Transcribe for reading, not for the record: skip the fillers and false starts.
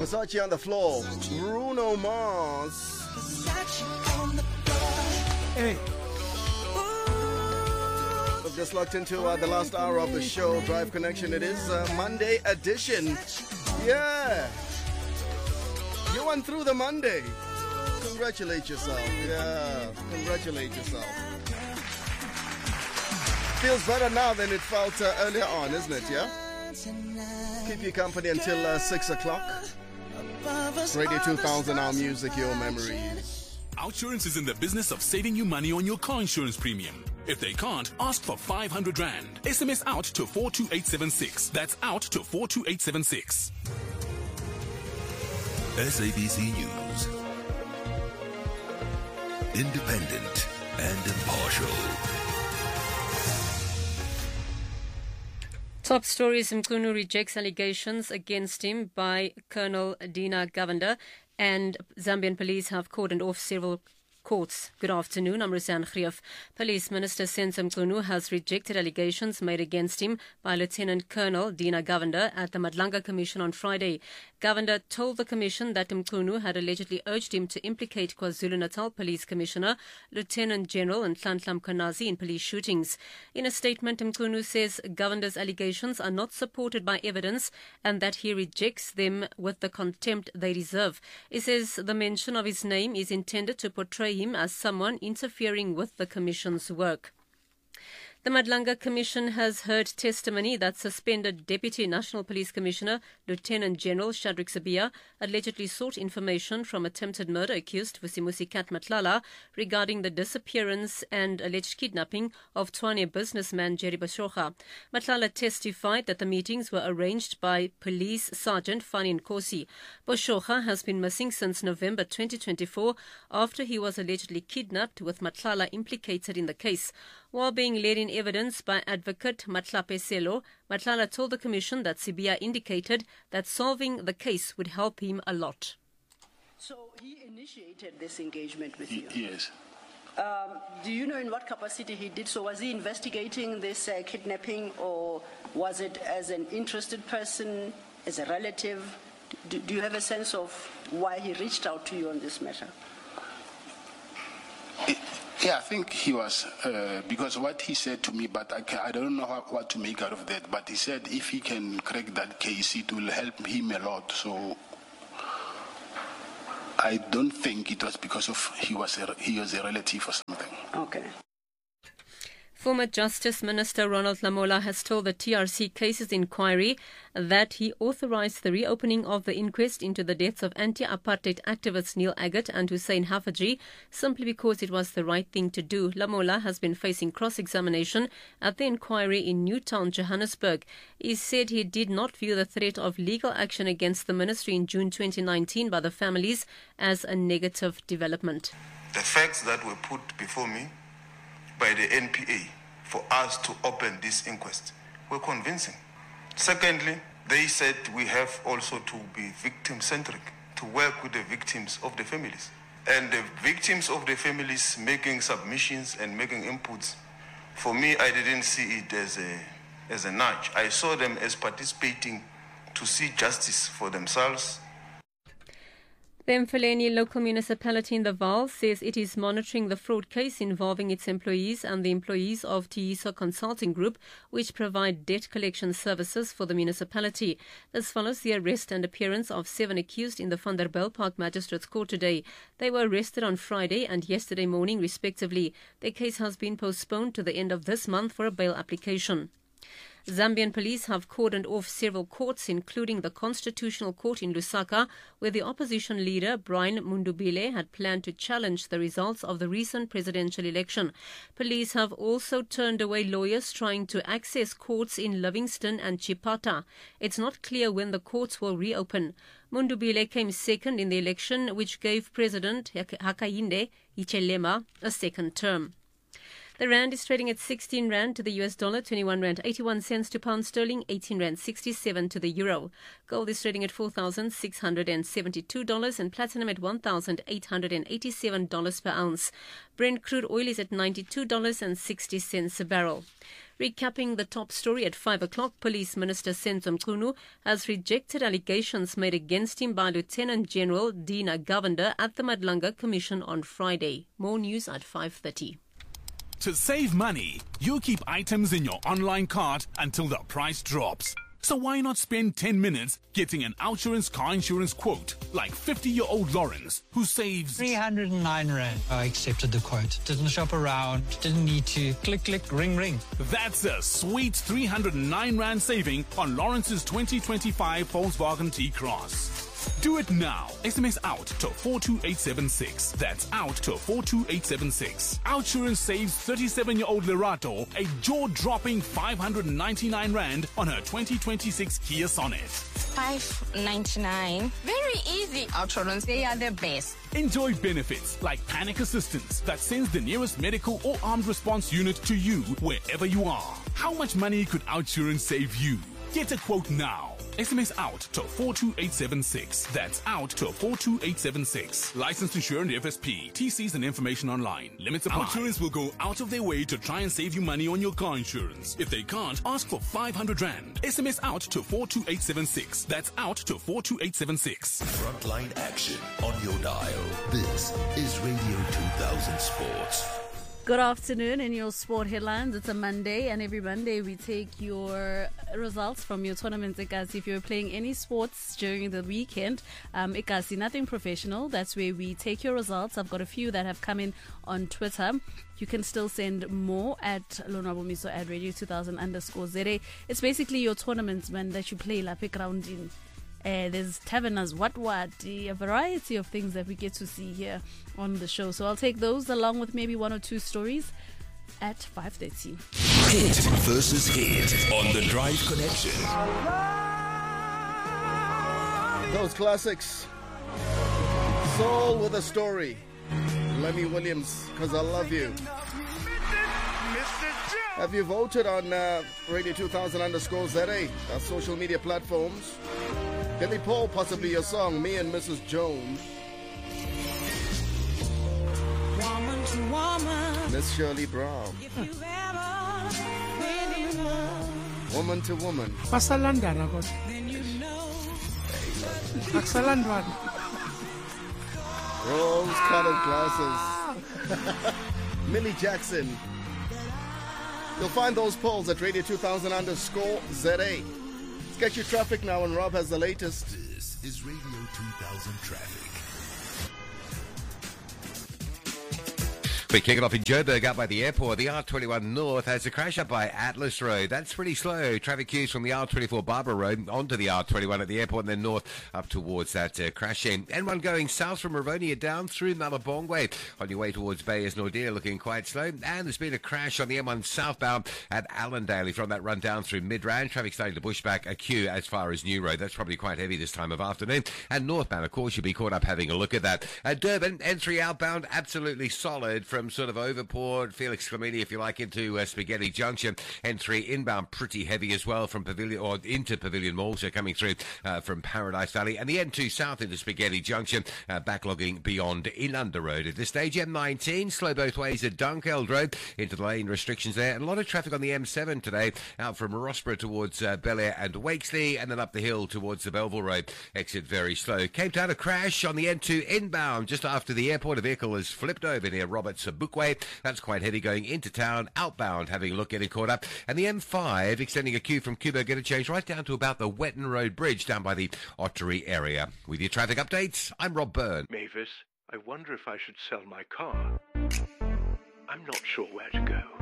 Versace on the floor. Bruno Mars. Hey. We've just locked into the last hour of the show, Drive Connection. It is Monday edition. Yeah. You went through the Monday. Congratulate yourself. Yeah. Congratulate yourself. Feels better now than it felt earlier on, isn't it? Yeah. Keep you company until 6 o'clock. Radio 2000, our music, your memories. Outsurance is in the business of saving you money on your car insurance premium. If they can't, ask for 500 Rand. SMS out to 42876. That's out to 42876. SABC News. Independent and impartial. Top stories: Mchunu rejects allegations against him by Colonel Dina Govender, and Zambian police have cordoned off several courts. Good afternoon, I'm Roseanne Greef. Police Minister Senzo Mchunu has rejected allegations made against him by Lieutenant Colonel Dina Govender at the Madlanga Commission on Friday. Govender told the Commission that Mchunu had allegedly urged him to implicate KwaZulu-Natal Police Commissioner Lieutenant General Nhlanhla Mkhwanazi in police shootings. In a statement, Mchunu says Govender's allegations are not supported by evidence and that he rejects them with the contempt they deserve. He says the mention of his name is intended to portray him as someone interfering with the Commission's work. The Madlanga Commission has heard testimony that suspended Deputy National Police Commissioner Lieutenant General Shadrack Sibiya allegedly sought information from attempted murder accused Vusimusi Kat Matlala regarding the disappearance and alleged kidnapping of Tshwane businessman Jerry Boshoga. Matlala testified that the meetings were arranged by Police Sergeant Fani Nkosi. Boshoga has been missing since November 2024 after he was allegedly kidnapped, with Matlala implicated in the case. While being led in evidence by advocate Matlape Selo, Matlala told the Commission that Sibiya indicated that solving the case would help him a lot. So he initiated this engagement with you? Yes. Do you know in what capacity he did so? Was he investigating this kidnapping, or was it as an interested person, as a relative? Do you have a sense of why he reached out to you on this matter? Yeah, I think he was, because what he said to me, but I don't know what to make out of that, but he said if he can crack that case, it will help him a lot. So I don't think it was because of he was a relative or something. Okay. Former Justice Minister Ronald Lamola has told the TRC Cases Inquiry that he authorized the reopening of the inquest into the deaths of anti-apartheid activists Neil Agat and Hussein Hafaji simply because it was the right thing to do. Lamola has been facing cross-examination at the inquiry in Newtown, Johannesburg. He said he did not view the threat of legal action against the ministry in June 2019 by the families as a negative development. The facts that were put before me by the NPA for us to open this inquest were convincing. Secondly, they said we have also to be victim-centric, to work with the victims of the families. And the victims of the families making submissions and making inputs, for me, I didn't see it as a nudge. I saw them as participating to see justice for themselves. The Mfuleni local municipality in the Vaal says it is monitoring the fraud case involving its employees and the employees of Tiiso Consulting Group, which provide debt collection services for the municipality. This follows the arrest and appearance of 7 accused in the Vanderbijlpark Magistrates Court today. They were arrested on Friday and yesterday morning, respectively. Their case has been postponed to the end of this month for a bail application. Zambian police have cordoned off several courts, including the Constitutional Court in Lusaka, where the opposition leader Brian Mundubile had planned to challenge the results of the recent presidential election. Police have also turned away lawyers trying to access courts in Livingston and Chipata. It's not clear when the courts will reopen. Mundubile came second in the election, which gave President Hakainde Hichilema a second term. The rand is trading at 16 rand to the US dollar, 21 rand 81 cents to pound sterling, 18 rand 67 to the euro. Gold is trading at $4,672 and platinum at $1,887 per ounce. Brent crude oil is at $92.60 a barrel. Recapping the top story at 5 o'clock, Police Minister Senzo Mchunu has rejected allegations made against him by Lieutenant General Dina Govender at the Madlanga Commission on Friday. More news at 5:30. To save money, you keep items in your online cart until the price drops. So why not spend 10 minutes getting an Outsurance car insurance quote, like 50-year-old Lawrence, who saves 309 Rand. I accepted the quote. Didn't shop around. Didn't need to click, ring, ring. That's a sweet 309 Rand saving on Lawrence's 2025 Volkswagen T-Cross. Do it now. SMS out to 42876. That's out to 42876. Outsurance saves 37-year-old Lerato a jaw-dropping 599 Rand on her 2026 Kia Sonet. 599. Very easy. Outsurance, they are the best. Enjoy benefits like panic assistance that sends the nearest medical or armed response unit to you wherever you are. How much money could Outsurance save you? Get a quote now. SMS out to 42876. That's out to 42876. Licensed insured FSP. TCs and information online. Limits apply. Outsurance will go out of their way to try and save you money on your car insurance. If they can't, ask for 500 Rand. SMS out to 42876. That's out to 42876. Frontline action on your dial. This is Radio 2000 Sports. Good afternoon. In your sport headlines, it's a Monday, and every Monday we take your results from your tournaments. Ikasi, if you're playing any sports during the weekend, Ikasi, nothing professional. That's where we take your results. I've got a few that have come in on Twitter. You can still send more at Lonwabomiso at radio2000_ZA. It's basically your tournaments, man, that you play la pick round in. There's tavernas, what, a variety of things that we get to see here on the show. So I'll take those along with maybe one or two stories at 5:30. Hit versus hit on the Drive Connection. Those classics. Soul with a story. Lemmy Williams, 'Cause I Love You. Have you voted on Radio2000_ZA, our social media platforms? Billy Paul, possibly your song, Me and Mrs. Jones. Woman to woman. Miss Shirley Brown. If you ever really love. Woman to woman. Pasalandana, God. Then you know. Pasalandana. Rose-colored glasses. Millie Jackson. You'll find those polls at Radio2000_ZA. Let's get you traffic now, and Rob has the latest. This is Radio 2000 Traffic. We kick it off in Joburg, up by the airport. The R21 North has a crash up by Atlas Road. That's pretty slow. Traffic queues from the R24 Barbara Road onto the R21 at the airport, and then north up towards that crash scene. N1 going south from Rivonia down through Malabongwe on your way towards Bayers Nordia, looking quite slow. And there's been a crash on the M1 southbound at Allendale from that run down through Midrand. Traffic starting to push back a queue as far as New Road. That's probably quite heavy this time of afternoon. And northbound, of course, you'll be caught up having a look at that. Durban, N3 outbound, absolutely solid from sort of Overport, Felix Clementi, if you like, into Spaghetti Junction. N3 inbound pretty heavy as well from Pavilion or into Pavilion Mall, so coming through from Paradise Valley. And the N2 south into Spaghetti Junction, backlogging beyond Inunda Road. At this stage, M19, slow both ways at Dunkeld Road, into the lane restrictions there. And a lot of traffic on the M7 today, out from Rossborough towards Bel Air and Wakesley, and then up the hill towards the Belleville Road. Exit very slow. Cape Town, a crash on the N2 inbound just after the airport. A vehicle has flipped over near Robert Sabukwe. That's quite heavy going into town. Outbound, having a look, getting caught up. And the M5 extending a queue from Cuba, get a change right down to about the Wetton Road Bridge down by the Ottery area. With your traffic updates, I'm Rob Byrne. Mavis, I wonder if I should sell my car. I'm not sure where to go.